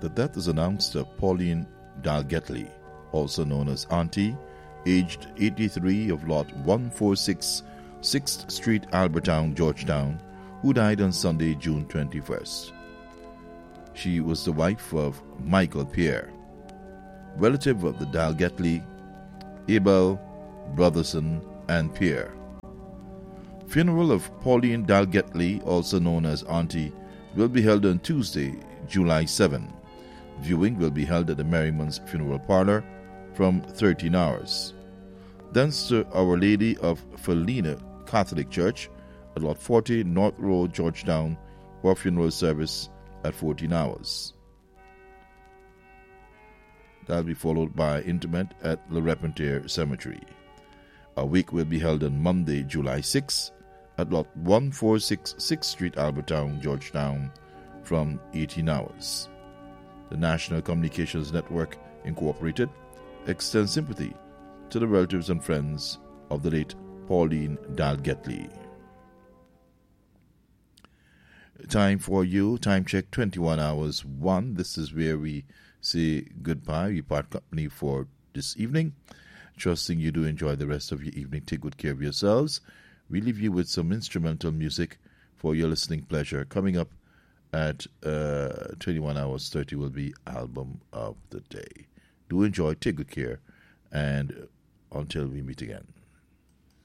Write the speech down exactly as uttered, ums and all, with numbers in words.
The death is announced of Pauline Dalgetly, also known as Auntie, aged eighty-three, of Lot one forty-six, sixth Street, Albertown, Georgetown, who died on Sunday, June twenty-first. She was the wife of Michael Pierre, relative of the Dalgetly, Abel, Brotherson, and Pierre. Funeral of Pauline Dalgetly, also known as Auntie, will be held on Tuesday, July seventh. Viewing will be held at the Merriman's Funeral Parlor from thirteen hours. Thence to Our Lady of Felina Catholic Church at Lot forty North Road, Georgetown, for funeral service at fourteen hours. That will be followed by interment at Le Repentir Cemetery. A wake will be held on Monday, July sixth, at Lot one forty-six sixth Street, Albertown, Georgetown, from eighteen hours. The National Communications Network, Incorporated, extends sympathy to the relatives and friends of the late Pauline Dalgetly. Time for you, time check twenty-one hours one. This is where we say goodbye. We part company for this evening. Trusting you do enjoy the rest of your evening. Take good care of yourselves. We leave you with some instrumental music for your listening pleasure. Coming up at uh, twenty-one hours thirty will be Album of the Day. Do enjoy, take good care, and until we meet again.